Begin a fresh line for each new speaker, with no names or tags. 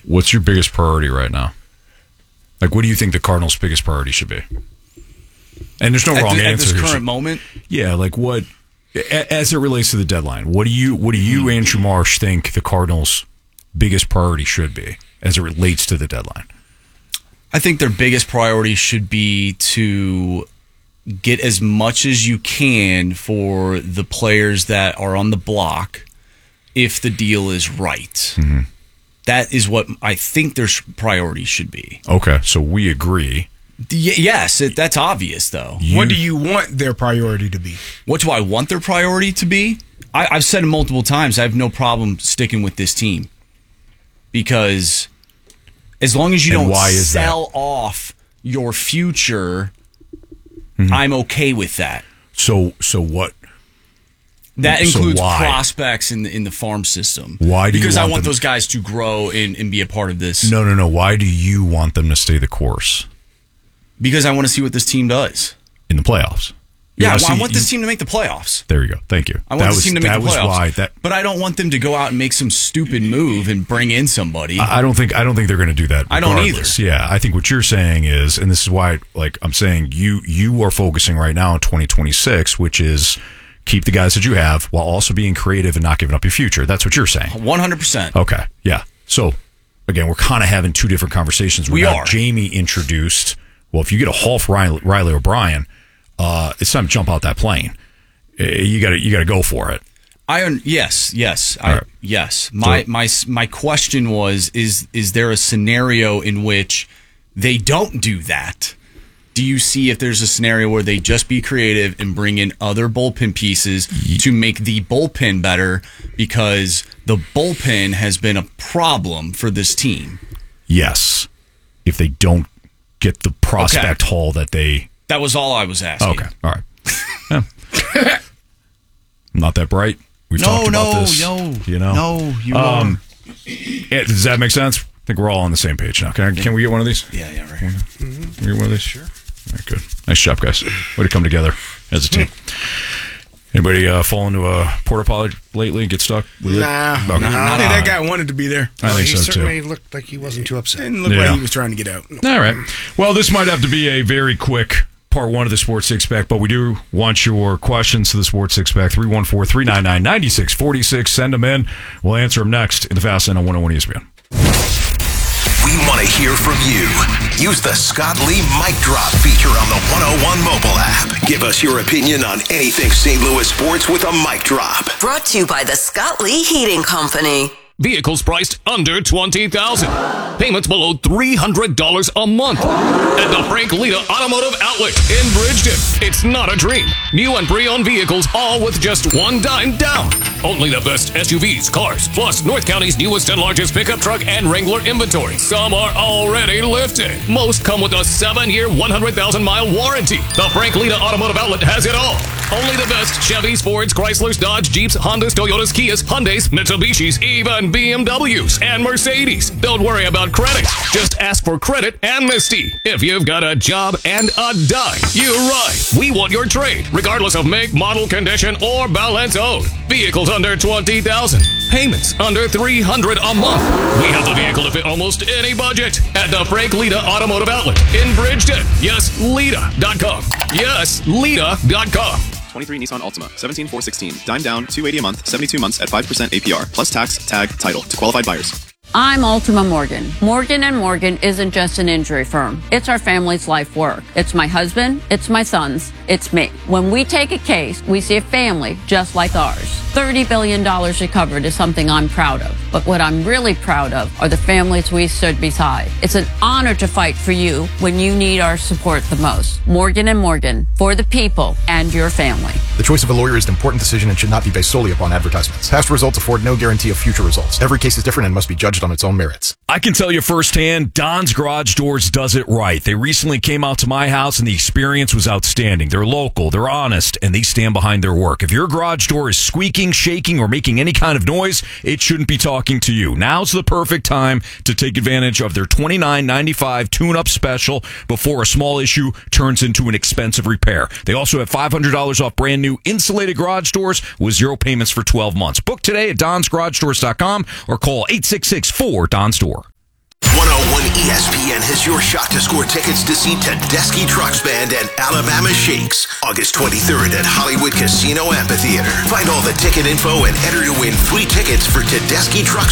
What's your biggest priority right now? Like, what do you think the Cardinals' biggest priority should be? And there's no wrong answer.
At this current moment?
Yeah, like what, as it relates to the deadline, what do you, Andrew Marsh, think the Cardinals' biggest priority should be as it relates to the deadline?
I think their biggest priority should be to get as much as you can for the players that are on the block if the deal is right. Mm-hmm. That is what I think their priority should be.
Okay, so we agree.
Yes, that's obvious, though.
What do you want their priority to be?
What do I want their priority to be? I've said it multiple times. I have no problem sticking with this team. Because as long as you don't sell off your future, I'm okay with that.
So what?
That includes prospects in the farm system.
Why do
because
you want
I want
them...
those guys to grow and be a part of this.
No. Why do you want them to stay the course?
Because I want to see what this team does
in the playoffs.
I want this team to make the playoffs.
There you go. Thank you.
I want this team to make the playoffs. But I don't want them to go out and make some stupid move and bring in somebody.
I don't think they're going to do that.
I don't either.
Yeah, I think what you're saying is, and this is why, like I'm saying, you are focusing right now on 2026, which is keep the guys that you have while also being creative and not giving up your future. That's what you're saying.
100%.
Okay. Yeah. So again, we're kind of having two different conversations.
We are.
Jamie introduced. Well, if you get a haul for Riley O'Brien, it's time to jump out that plane. You got to go for it.
Yes. Yes. My question was: is there a scenario in which they don't do that? Do you see if there's a scenario where they just be creative and bring in other bullpen pieces to make the bullpen better? Because the bullpen has been a problem for this team.
Yes. If they don't get the prospect haul that they...
That was all I was asking.
Okay. All right. Yeah. I'm not that bright. We've talked about this.
No, you are.
Does that make sense? I think we're all on the same page now. Can we get one of these?
Yeah, right here.
Can we get one of these? Sure. All right, good. Nice job, guys. Way to come together as a team. Anybody fall into a porta potty lately and get stuck with it?
Nah. Okay. I think that guy wanted to be there.
I think so, too.
He certainly looked like he wasn't too upset.
Didn't look like he was trying to get out.
All right. Well, this might have to be a very quick part one of the Sports Six Pack, but we do want your questions to the Sports Six Pack. 314-399-9646. Send them in. We'll answer them next in the Fast Lane on 101 ESPN.
We want to hear from you. Use the Scott Lee Mic Drop feature on the 101 mobile app. Give us your opinion on anything St. Louis sports with a mic drop.
Brought to you by the Scott Lee Heating Company.
Vehicles priced under $20,000. Payments below $300 a month. At the Frank Lita Automotive Outlet in Bridgeton. It's not a dream. New and pre-owned vehicles, all with just $1 down. Only the best SUVs, cars, plus North County's newest and largest pickup truck and Wrangler inventory. Some are already lifted. Most come with a 7-year, 100,000-mile warranty. The Frank Lita Automotive Outlet has it all. Only the best Chevys, Fords, Chryslers, Dodge, Jeeps, Hondas, Toyotas, Kias, Hyundais, Mitsubishis, even BMWs and Mercedes. Don't worry about credit. Just ask for credit amnesty. If you've got a job and a dime, you're right. We want your trade, regardless of make, model, condition, or balance owed. Vehicles under $20,000. Payments under $300 a month. We have the vehicle to fit almost any budget at the Frank Lita Automotive Outlet in Bridgeton. Yes, Lita.com. Yes, Lita.com.
23 Nissan Altima, 17,416. Dime down, $280 a month, 72 months at 5% APR, plus tax, tag, title to qualified buyers.
I'm Ultima Morgan. Morgan & Morgan isn't just an injury firm. It's our family's life work. It's my husband, it's my sons, it's me. When we take a case, we see a family just like ours. $30 billion recovered is something I'm proud of. But what I'm really proud of are the families we stood beside. It's an honor to fight for you when you need our support the most. Morgan & Morgan, for the people and your family.
The choice of a lawyer is an important decision and should not be based solely upon advertisements. Past results afford no guarantee of future results. Every case is different and must be judged on its own merits.
I can tell you firsthand, Don's Garage Doors does it right. They recently came out to my house and the experience was outstanding. They're local, they're honest, and they stand behind their work. If your garage door is squeaking, shaking, or making any kind of noise, it shouldn't be talking to you. Now's the perfect time to take advantage of their $29.95 tune-up special before a small issue turns into an expensive repair. They also have $500 off brand new insulated garage doors with 0 payments for 12 months. Book today at donsgaragedoors.com or call 866-4-DONS-DOOR.
101 ESPN has your shot to score tickets to see Tedeschi Trucks Band and Alabama Shakes August 23rd at Hollywood Casino Amphitheater. Find all the ticket info and enter to win free tickets for Tedeschi Trucks